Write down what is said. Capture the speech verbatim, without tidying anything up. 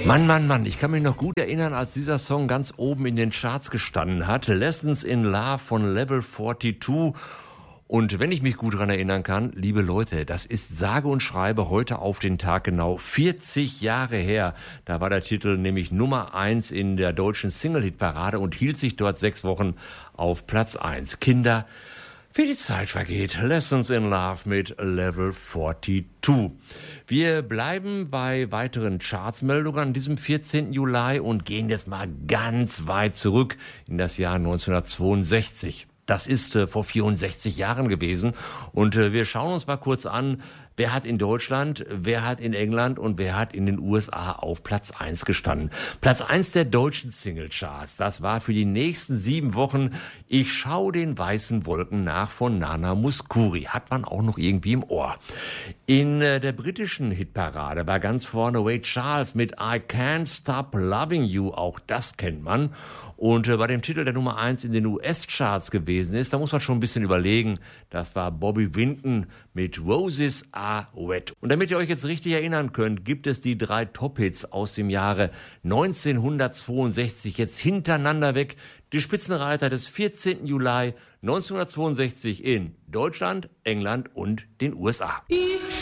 Mann, Mann, Mann, ich kann mich noch gut erinnern, als dieser Song ganz oben in den Charts gestanden hat. Lessons in Love von Level zweiundvierzig. Und wenn ich mich gut daran erinnern kann, liebe Leute, das ist sage und schreibe heute auf den Tag genau vierzig Jahre her. Da war der Titel nämlich Nummer eins in der deutschen Single-Hit-Parade und hielt sich dort sechs Wochen auf Platz eins. Kinder, wie die Zeit vergeht. Lessons in Love mit Level zweiundvierzig. Wir bleiben bei weiteren Chartsmeldungen an diesem vierzehnten Juli und gehen jetzt mal ganz weit zurück in das Jahr neunzehnhundertzweiundsechzig. Das ist äh, vor vierundsechzig Jahren gewesen und äh, wir schauen uns mal kurz an, wer hat in Deutschland, wer hat in England und wer hat in den U S A auf Platz eins gestanden. Platz eins der deutschen Singlecharts, das war für die nächsten sieben Wochen Ich schau den weißen Wolken nach von Nana Mouskouri. Hat man auch noch irgendwie im Ohr. In äh, der britischen Hitparade war ganz vorne Ray Charles mit I Can't Stop Loving You, auch das kennt man. Und äh, bei dem Titel, der Nummer eins in den U S-Charts gewesen ist, da muss man schon ein bisschen überlegen. Das war Bobby Vinton mit Roses Are Wet. Und damit ihr euch jetzt richtig erinnern könnt, gibt es die drei Top-Hits aus dem Jahre neunzehnhundertzweiundsechzig jetzt hintereinander weg. Die Spitzenreiter des vierzehnten Juli neunzehnhundertzweiundsechzig in Deutschland, England und den U S A.